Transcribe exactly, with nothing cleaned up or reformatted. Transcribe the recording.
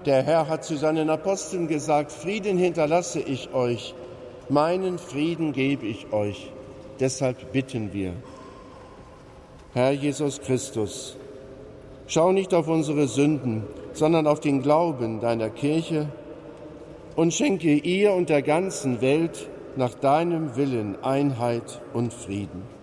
Der Herr hat zu seinen Aposteln gesagt, Frieden hinterlasse ich euch, meinen Frieden gebe ich euch. Deshalb bitten wir. Herr Jesus Christus, schau nicht auf unsere Sünden, sondern auf den Glauben deiner Kirche und schenke ihr und der ganzen Welt nach deinem Willen Einheit und Frieden.